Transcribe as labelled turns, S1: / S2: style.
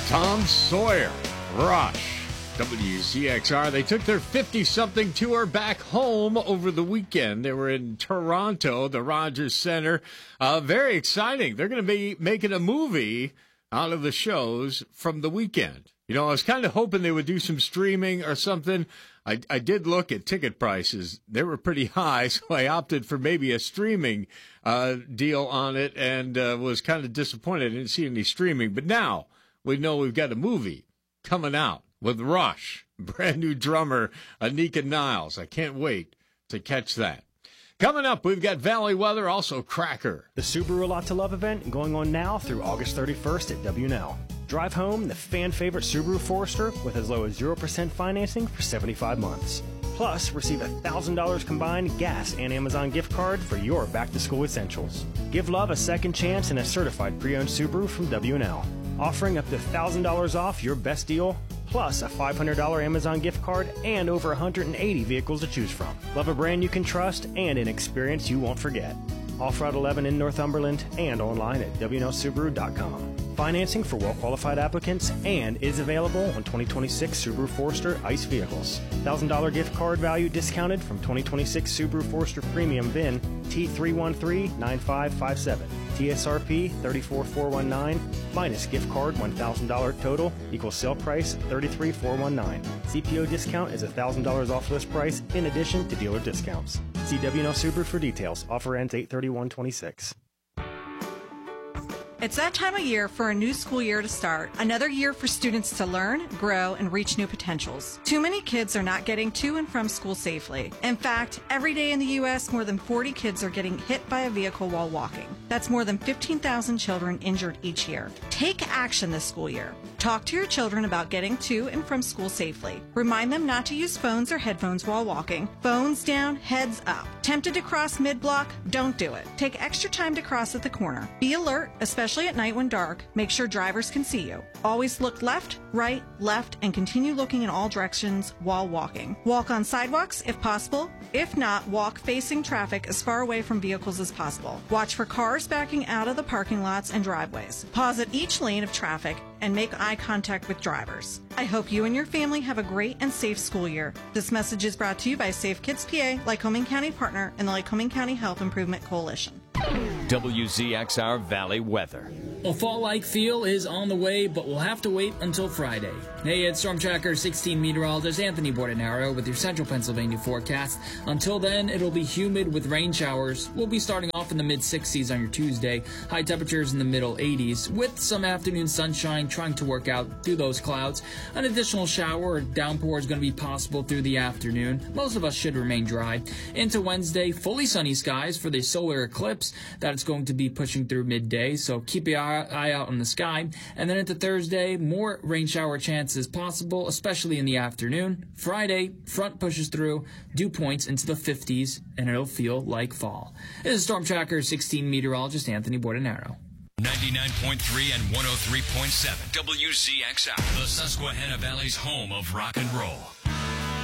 S1: Tom Sawyer, Rush, WCXR. They took their 50-something tour back home over the weekend. They were in Toronto, the Rogers Center. Very exciting. They're going to be making a movie out of the shows from the weekend. You know, I was kind of hoping they would do some streaming or something. I did look at ticket prices. They were pretty high, so I opted for maybe a streaming deal on it and was kind of disappointed. I didn't see any streaming. But now we know we've got a movie coming out with Rush, brand new drummer Anika Niles. I can't wait to catch that. Coming up, we've got Valley Weather, also Cracker.
S2: The Subaru A Lot to Love event going on now through August 31st at WNL. Drive home the fan-favorite Subaru Forester with as low as 0% financing for 75 months. Plus, receive $1,000 combined gas and Amazon gift card for your back-to-school essentials. Give love a second chance in a certified pre-owned Subaru from WNL. Offering up to $1,000 off your best deal, plus a $500 Amazon gift card and over 180 vehicles to choose from. Love a brand you can trust and an experience you won't forget. Off Route 11 in Northumberland and online at WNLSubaru.com. Financing for well-qualified applicants and is available on 2026 Subaru Forester ICE vehicles. $1,000 gift card value discounted from 2026 Subaru Forester Premium VIN T3139557. TSRP 34419 minus gift card $1,000 total equals sale price 33419. CPO discount is $1,000 off list price in addition to dealer discounts. See WNL Subaru for details. Offer ends 8/31/26.
S3: It's that time of year for a new school year to start. Another year for students to learn, grow, and reach new potentials. Too many kids are not getting to and from school safely. In fact, every day in the U.S., more than 40 kids are getting hit by a vehicle while walking. That's more than 15,000 children injured each year. Take action this school year. Talk to your children about getting to and from school safely. Remind them not to use phones or headphones while walking. Phones down, heads up. Tempted to cross mid-block? Don't do it. Take extra time to cross at the corner. Be alert, especially at night when dark. Make sure drivers can see you. Always look left, right, left, and continue looking in all directions while walking. Walk on sidewalks if possible. If not, walk facing traffic as far away from vehicles as possible. Watch for cars backing out of the parking lots and driveways. Pause at each lane of traffic and make eye contact with drivers. I hope you and your family have a great and safe school year. This message is brought to you by Safe Kids PA, Lycoming County Partner, and the Lycoming County Health Improvement Coalition.
S4: WZXR Valley Weather.
S5: A fall-like feel is on the way, but we'll have to wait until Friday. Hey, it's Storm Tracker 16 meteorologist Anthony Bordenaro with your Central Pennsylvania forecast. Until then, it'll be humid with rain showers. We'll be starting off in the mid-60s on your Tuesday. High temperatures in the middle 80s with some afternoon sunshine trying to work out through those clouds. An additional shower or downpour is going to be possible through the afternoon. Most of us should remain dry. Into Wednesday, fully sunny skies for the solar eclipse. That's going to be pushing through midday, so keep your eye out on the sky. And then into Thursday, more rain shower chances possible, especially in the afternoon. Friday, front pushes through, dew points into the 50s, and it'll feel like fall. This is Storm Tracker 16 meteorologist Anthony Bordenaro.
S4: 99.3 and 103.7 WZXR, the Susquehanna Valley's home of rock and roll.